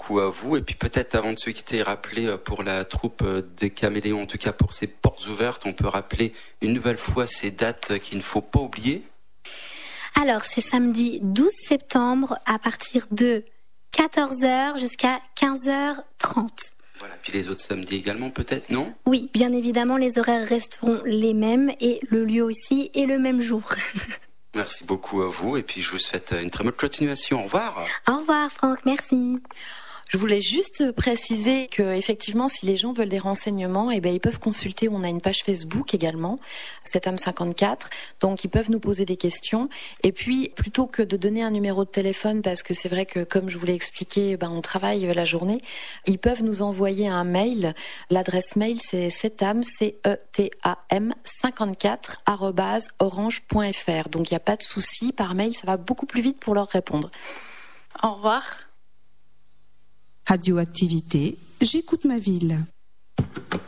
beaucoup à vous. Et puis peut-être avant de se quitter, rappeler pour la troupe des Caméléons, en tout cas pour ces portes ouvertes, on peut rappeler une nouvelle fois ces dates qu'il ne faut pas oublier. Alors, c'est samedi 12 septembre à partir de 14h jusqu'à 15h30. Voilà, puis les autres samedis également peut-être, non ? Oui, bien évidemment, les horaires resteront les mêmes et le lieu aussi et le même jour. Merci beaucoup à vous et puis je vous souhaite une très bonne continuation. Au revoir. Au revoir Franck, merci. Je voulais juste préciser que effectivement, si les gens veulent des renseignements, ils peuvent consulter. On a une page Facebook également, Cet Homme 54. Donc, ils peuvent nous poser des questions. Et puis, plutôt que de donner un numéro de téléphone, parce que c'est vrai que, comme je vous l'ai expliqué, on travaille la journée, ils peuvent nous envoyer un mail. L'adresse mail, c'est cetam, CETAM 54 @orange.fr. Donc, il n'y a pas de souci. Par mail, ça va beaucoup plus vite pour leur répondre. Au revoir. Radioactivité, j'écoute ma ville.